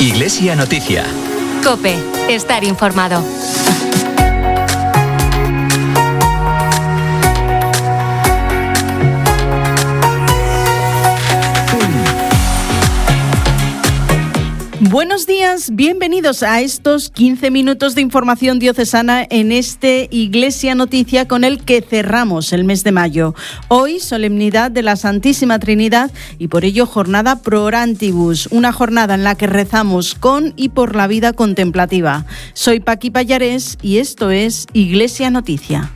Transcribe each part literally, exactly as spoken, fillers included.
Iglesia Noticia. COPE. Estar informado. Buenos días, bienvenidos a estos quince minutos de información diocesana en este Iglesia Noticia con el que cerramos el mes de mayo. Hoy, solemnidad de la Santísima Trinidad y por ello jornada Pro Orantibus, una jornada en la que rezamos con y por la vida contemplativa. Soy Paqui Pallares y esto es Iglesia Noticia.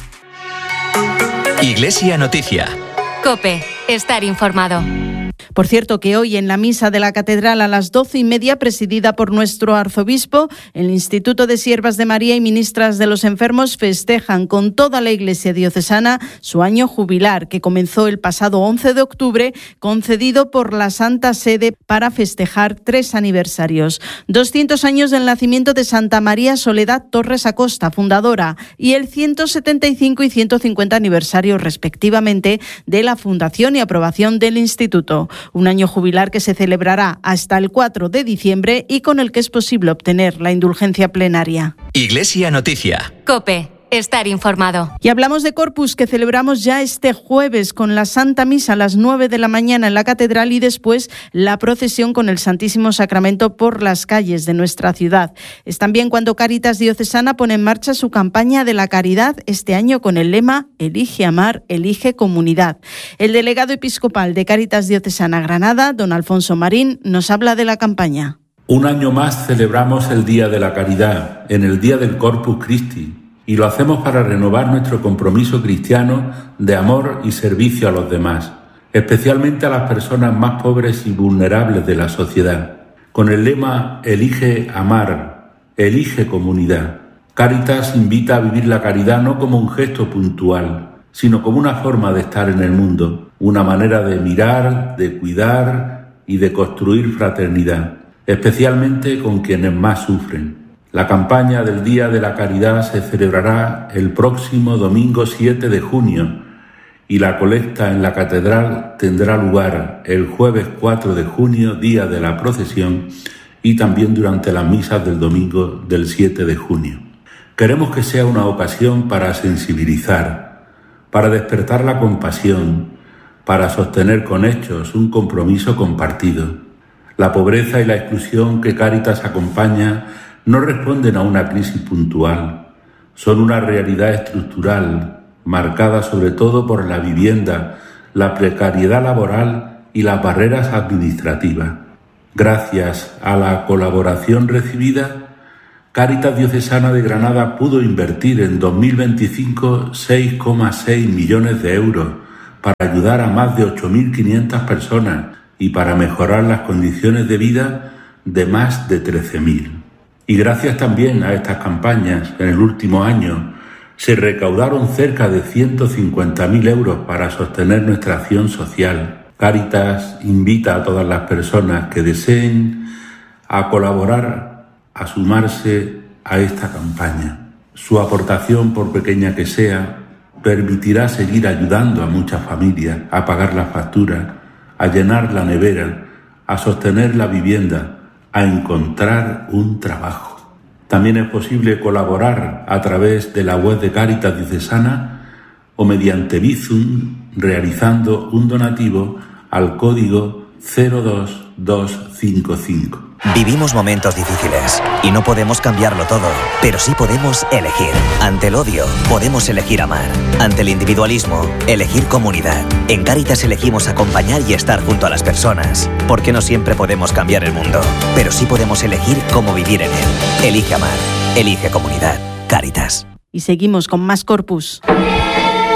Iglesia Noticia. COPE. Estar informado. Por cierto que hoy en la misa de la Catedral a las doce y media, presidida por nuestro arzobispo, el Instituto de Siervas de María y Ministras de los Enfermos festejan con toda la Iglesia diocesana su año jubilar, que comenzó el pasado once de octubre, concedido por la Santa Sede para festejar tres aniversarios. doscientos años del nacimiento de Santa María Soledad Torres Acosta, fundadora, y el ciento setenta y cinco y ciento cincuenta aniversario respectivamente de la fundación y aprobación del Instituto. Un año jubilar que se celebrará hasta el cuatro de diciembre y con el que es posible obtener la indulgencia plenaria. Iglesia Noticia. COPE. Estar informado. Y hablamos de Corpus, que celebramos ya este jueves con la Santa Misa a las nueve de la mañana en la Catedral y después la procesión con el Santísimo Sacramento por las calles de nuestra ciudad. Es también cuando Cáritas Diocesana pone en marcha su campaña de la caridad, este año con el lema Elige amar, elige comunidad. El delegado episcopal de Cáritas Diocesana Granada, don Alfonso Marín, nos habla de la campaña. Un año más celebramos el Día de la Caridad, en el Día del Corpus Christi, y lo hacemos para renovar nuestro compromiso cristiano de amor y servicio a los demás, especialmente a las personas más pobres y vulnerables de la sociedad. Con el lema Elige amar, elige comunidad, Cáritas invita a vivir la caridad no como un gesto puntual, sino como una forma de estar en el mundo, una manera de mirar, de cuidar y de construir fraternidad, especialmente con quienes más sufren. La campaña del Día de la Caridad se celebrará el próximo domingo siete de junio y la colecta en la Catedral tendrá lugar el jueves cuatro de junio, día de la procesión, y también durante las misas del domingo del siete de junio. Queremos que sea una ocasión para sensibilizar, para despertar la compasión, para sostener con hechos un compromiso compartido. La pobreza y la exclusión que Cáritas acompaña no responden a una crisis puntual, son una realidad estructural, marcada sobre todo por la vivienda, la precariedad laboral y las barreras administrativas. Gracias a la colaboración recibida, Cáritas Diocesana de Granada pudo invertir en dos mil veinticinco seis coma seis millones de euros para ayudar a más de ocho mil quinientas personas y para mejorar las condiciones de vida de más de trece mil. Y gracias también a estas campañas, en el último año, se recaudaron cerca de ciento cincuenta mil euros para sostener nuestra acción social. Cáritas invita a todas las personas que deseen a colaborar, a sumarse a esta campaña. Su aportación, por pequeña que sea, permitirá seguir ayudando a muchas familias a pagar las facturas, a llenar la nevera, a sostener la vivienda, a encontrar un trabajo. También es posible colaborar a través de la web de Cáritas Diocesana o mediante Bizum realizando un donativo al código cero dos dos cinco cinco. Vivimos momentos difíciles y no podemos cambiarlo todo, pero sí podemos elegir. Ante el odio, podemos elegir amar. Ante el individualismo, elegir comunidad. En Cáritas elegimos acompañar y estar junto a las personas, porque no siempre podemos cambiar el mundo, pero sí podemos elegir cómo vivir en él. Elige amar, elige comunidad. Cáritas. Y seguimos con más Corpus.